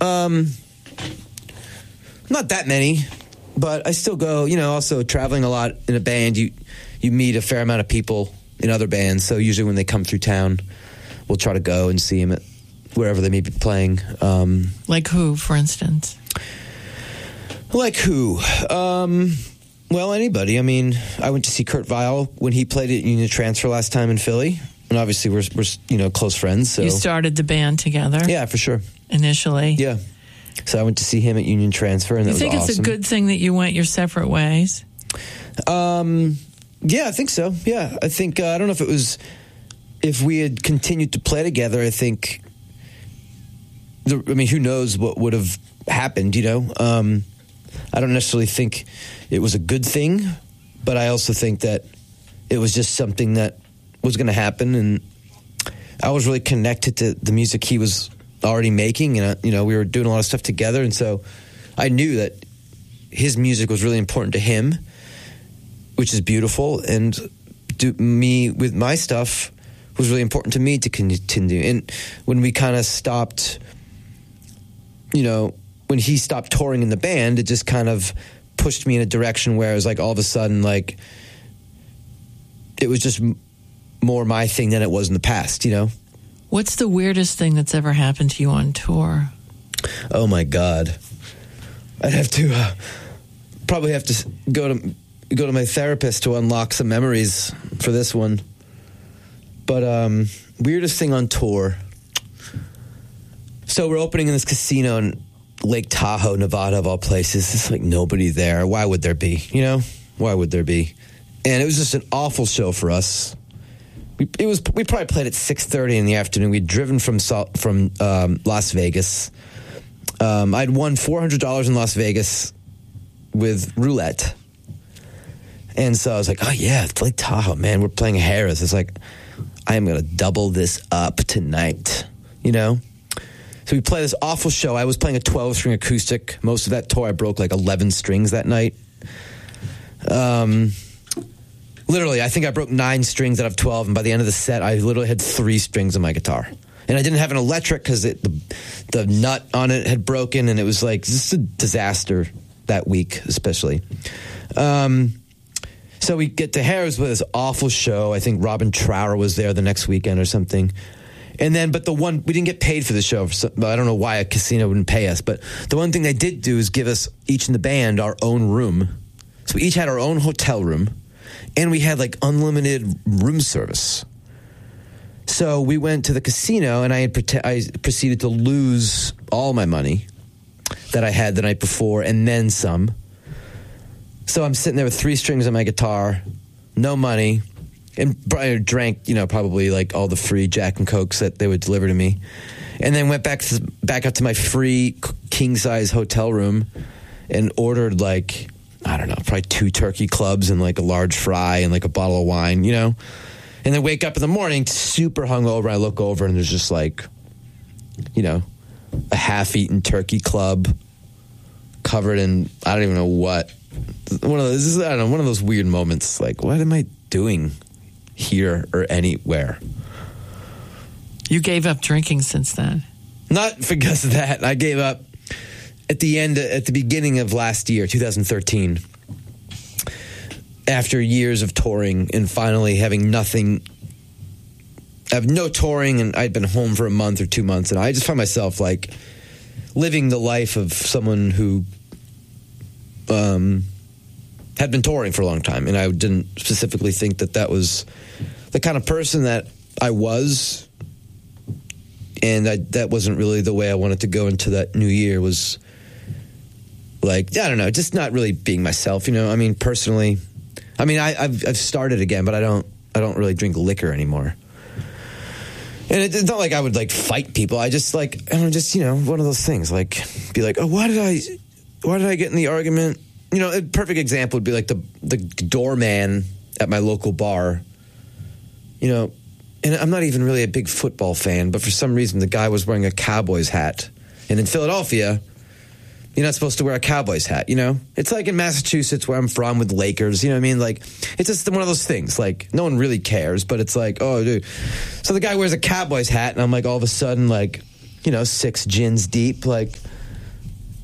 Not that many, but I still go. Also traveling a lot in a band, you meet a fair amount of people in other bands. So usually when they come through town, we'll try to go and see them at wherever they may be playing. Like who, for instance? Like who? Well, anybody. I mean, I went to see Kurt Weill when he played at Union Transfer last time in Philly, and obviously we're close friends. So you started the band together. Yeah, for sure. Initially, yeah. So I went to see him at Union Transfer, and that was awesome. You think it's a good thing that you went your separate ways? Yeah, I think so. Yeah, I think I don't know if we had continued to play together. I think. Who knows what would have happened? I don't necessarily think it was a good thing, but I also think that it was just something that was going to happen, and I was really connected to the music he was already making, and we were doing a lot of stuff together, and so I knew that his music was really important to him, which is beautiful, and me with my stuff was really important to me to continue. And when we kind of stopped, when he stopped touring in the band, it just kind of pushed me in a direction where it was like all of a sudden, like, it was just more my thing than it was in the past, What's the weirdest thing that's ever happened to you on tour? Oh my God. I'd have to probably have to go to my therapist to unlock some memories for this one. But weirdest thing on tour. So we're opening in this casino in Lake Tahoe, Nevada, of all places. There's like nobody there. Why would there be? Why would there be? And it was just an awful show for us. We probably played at 6:30 in the afternoon. We'd driven from Las Vegas. I'd won $400 in Las Vegas with roulette. And so I was like, oh yeah, it's Lake Tahoe, man. We're playing Harrah's. It's like, I am going to double this up tonight, So we play this awful show. I was playing a 12-string acoustic. Most of that tour, I broke like 11 strings that night. Literally, I think I broke 9 strings out of 12, and by the end of the set, I literally had 3 strings on my guitar. And I didn't have an electric because the nut on it had broken, and it was like just a disaster that week, especially. So we get to Harrah's with this awful show. I think Robin Trower was there the next weekend or something. And then, but we didn't get paid for the show. I don't know why a casino wouldn't pay us, but the one thing they did do is give us each in the band our own room. So we each had our own hotel room, and we had like unlimited room service. So we went to the casino, and I proceeded to lose all my money that I had the night before, and then some. So I'm sitting there with 3 strings on my guitar, no money. And I drank, probably like all the free Jack and Cokes that they would deliver to me. And then went back up to my free king-size hotel room and ordered like, I don't know, probably 2 turkey clubs and like a large fry and like a bottle of wine, And then wake up in the morning super hungover. I look over and there's just like, a half-eaten turkey club covered in, I don't even know what. One of those weird moments. Like, what am I doing here or anywhere? You gave up drinking since then? Not because of that. I gave up at the beginning of last year, 2013, after years of touring and finally having nothing. I have no touring, and I'd been home for a month or 2 months, and I just found myself like living the life of someone who had been touring for a long time, and I didn't specifically think that was the kind of person that I was, and that wasn't really the way I wanted to go into that new year. Was like, I don't know, just not really being myself, I mean, personally, I've started again, but I don't really drink liquor anymore. And it's not like I would like fight people. I just like, one of those things, like be like, oh, why did I get in the argument? A perfect example would be like the doorman at my local bar, and I'm not even really a big football fan, but for some reason the guy was wearing a Cowboys hat. And in Philadelphia, you're not supposed to wear a Cowboys hat, It's like in Massachusetts where I'm from with Lakers, you know what I mean? Like, it's just one of those things, like, no one really cares, but it's like, oh, dude. So the guy wears a Cowboys hat, and I'm like, all of a sudden, like, 6 gins deep, like,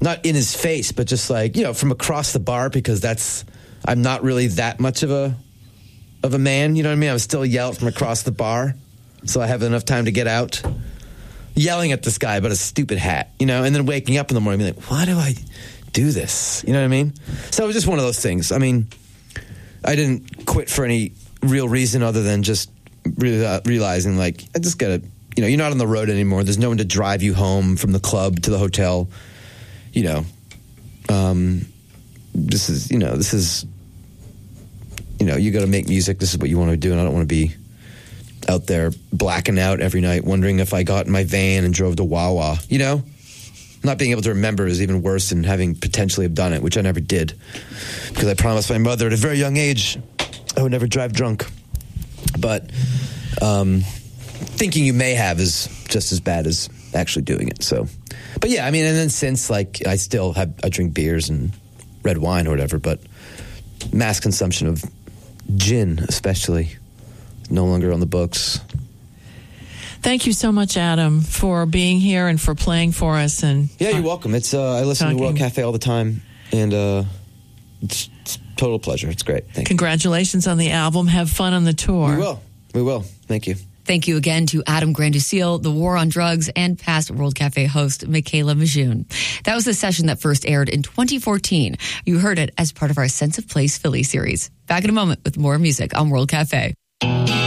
not in his face, but just like, from across the bar, because I'm not really that much of a man, you know what I mean? I was still yelled from across the bar, so I have enough time to get out. Yelling at this guy about a stupid hat, and then waking up in the morning being like, why do I do this? You know what I mean? So it was just one of those things. I mean, I didn't quit for any real reason other than just realizing, like, I just gotta, you're not on the road anymore. There's no one to drive you home from the club to the hotel. This is, you got to make music. This is what you want to do. And I don't want to be out there blacking out every night, wondering if I got in my van and drove to Wawa, Not being able to remember is even worse than having potentially have done it, which I never did. Because I promised my mother at a very young age I would never drive drunk. But thinking you may have is just as bad as actually doing it. So, but yeah, I mean, and then since, like, I drink beers and red wine or whatever, but mass consumption of gin, especially, no longer on the books. Thank you so much, Adam, for being here and for playing for us. And yeah, you're welcome. It's I listen to World Cafe all the time, and it's total pleasure. It's great. Thank you. Congratulations on the album. Have fun on the tour. We will. Thank you. Thank you again to Adam Granduciel, the War on Drugs, and past World Cafe host Michaela Majun. That was the session that first aired in 2014. You heard it as part of our Sense of Place Philly series. Back in a moment with more music on World Cafe.